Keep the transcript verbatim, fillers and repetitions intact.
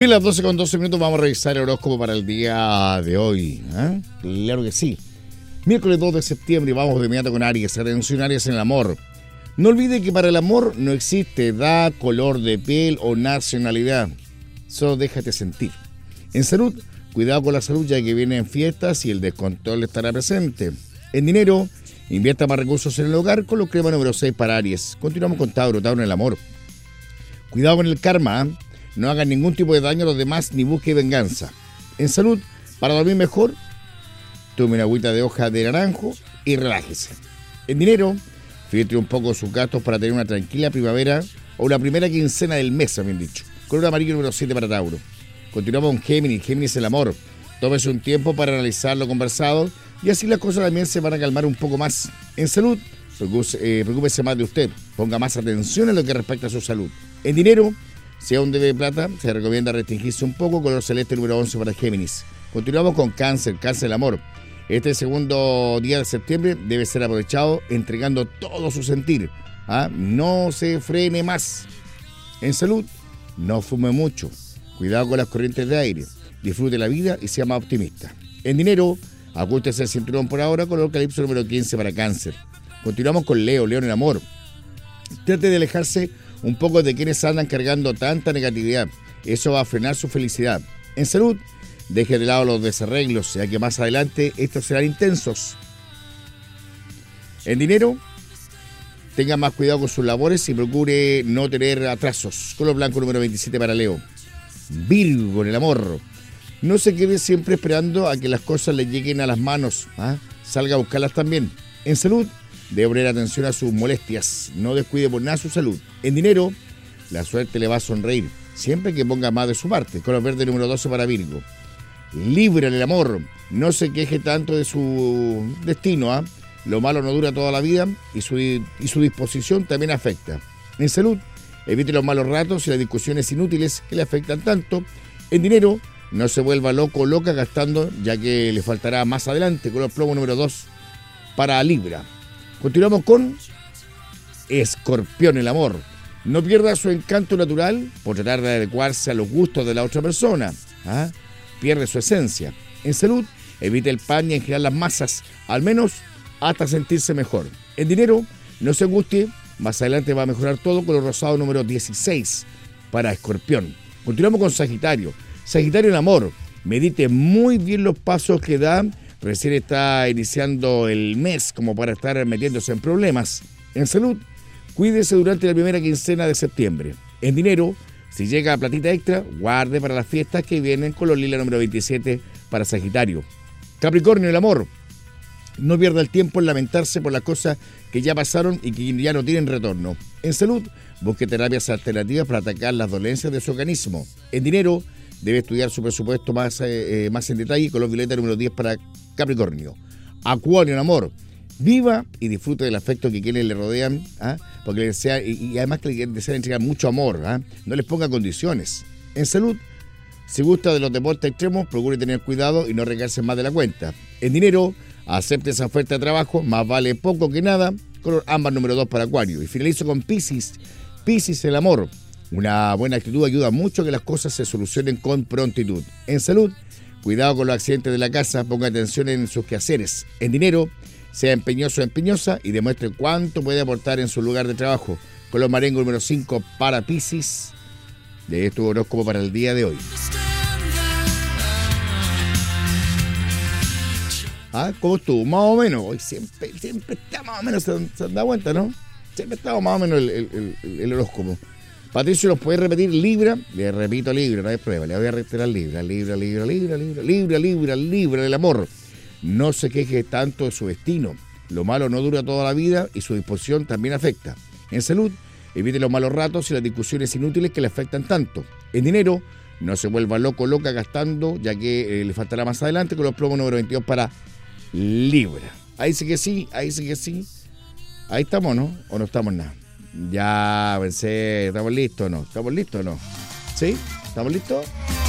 En las doce con doce minutos vamos a revisar el horóscopo para el día de hoy. ¿eh? Claro que sí. Miércoles dos de septiembre, vamos de inmediato con Aries. Atención, Aries, en el amor. No olvide que para el amor no existe edad, color de piel o nacionalidad. Solo déjate sentir. En salud, cuidado con la salud ya que vienen fiestas y el descontrol estará presente. En dinero, invierta más recursos en el hogar con los crema número seis para Aries. Continuamos con Tauro, Tauro en el amor. Cuidado con el karma, ¿eh? No hagan ningún tipo de daño a los demás ni busque venganza. En salud, para dormir mejor, tome una agüita de hoja de naranjo y relájese. En dinero, filtre un poco sus gastos para tener una tranquila primavera o una primera quincena del mes, bien dicho. Color amarillo número siete para Tauro. Continuamos con Géminis, Géminis el amor. Tómese un tiempo para analizar lo conversado y así las cosas también se van a calmar un poco más. En salud, preocúpese, eh, preocúpese más de usted. Ponga más atención en lo que respecta a su salud. En dinero, si aún debe plata, se recomienda restringirse un poco. Color celeste número once para Géminis. Continuamos con Cáncer, Cáncer el amor. Este segundo día de septiembre debe ser aprovechado entregando todo su sentir. ¿ah? No se frene más. En salud, no fume mucho. Cuidado con las corrientes de aire. Disfrute la vida y sea más optimista. En dinero, ajuste el cinturón por ahora. Color calipso número quince para Cáncer. Continuamos con Leo, Leo en el amor. Trate de alejarse un poco de quienes andan cargando tanta negatividad. Eso va a frenar su felicidad. En salud, deje de lado los desarreglos, ya que más adelante estos serán intensos. En dinero, tenga más cuidado con sus labores y procure no tener atrasos. Color blanco número veintisiete para Leo. Virgo en el amor. No se quede siempre esperando a que las cosas le lleguen a las manos. ¿ah? Salga a buscarlas también. En salud, debe poner atención a sus molestias. No descuide por nada su salud. En dinero, la suerte le va a sonreír, siempre que ponga más de su parte. Color verde número doce para Virgo. Libra en el amor. No se queje tanto de su destino. ¿eh? Lo malo no dura toda la vida y su, y su disposición también afecta. En salud, evite los malos ratos y las discusiones inútiles que le afectan tanto. En dinero, no se vuelva loco o loca gastando, ya que le faltará más adelante. Color plomo número dos para Libra. Continuamos con Escorpión, el amor. No pierda su encanto natural por tratar de adecuarse a los gustos de la otra persona. ¿ah? Pierde su esencia. En salud, evite el pan y en general las masas, al menos hasta sentirse mejor. En dinero, no se angustie, más adelante va a mejorar todo. Color rosado número dieciséis para Escorpión. Continuamos con Sagitario. Sagitario, el amor. Medite muy bien los pasos que da. Recién está iniciando el mes como para estar metiéndose en problemas. En salud, cuídese durante la primera quincena de septiembre. En dinero, si llega platita extra, guarde para las fiestas que vienen. Color lila número veintisiete para Sagitario. Capricornio, el amor. No pierda el tiempo en lamentarse por las cosas que ya pasaron y que ya no tienen retorno. En salud, busque terapias alternativas para atacar las dolencias de su organismo. En dinero, debe estudiar su presupuesto más, eh, más en detalle. Color violeta número diez para Capricornio. Acuario, en amor. Viva y disfrute del afecto que quienes le rodean, ¿ah? porque le desea, y, y además que le desean entregar mucho amor. ¿ah? No les ponga condiciones. En salud, si gusta de los deportes extremos, procure tener cuidado y no recarse más de la cuenta. En dinero, acepte esa oferta de trabajo, más vale poco que nada. Color ámbar número dos para Acuario. Y finalizo con Piscis. Piscis, el amor. Una buena actitud ayuda mucho a que las cosas se solucionen con prontitud. En salud, cuidado con los accidentes de la casa, ponga atención en sus quehaceres. En dinero, sea empeñoso o empeñosa y demuestre cuánto puede aportar en su lugar de trabajo. Color marengo número cinco para Piscis. De esto horóscopo para el día de hoy. ¿Ah? ¿Cómo estuvo? Más o menos. Hoy siempre, siempre está más o menos, se, se da cuenta, ¿no? Siempre está más o menos el, el, el, el horóscopo. Patricio, ¿nos puede repetir Libra? Le repito Libra, no hay prueba. Le voy a reiterar Libra, Libra, Libra, Libra, Libra, Libra, Libra, Libra del amor. No se queje tanto de su destino. Lo malo no dura toda la vida y su disposición también afecta. En salud, evite los malos ratos y las discusiones inútiles que le afectan tanto. En dinero, no se vuelva loco o loca gastando, ya que eh, le faltará más adelante. Con los plomos número veintidós para Libra. Ahí sí que sí, ahí sí que sí. Ahí estamos, ¿no? ¿O no estamos nada? Ya, pensé, ¿estamos listos o no? ¿Estamos listos o no? ¿Sí? ¿Estamos listos?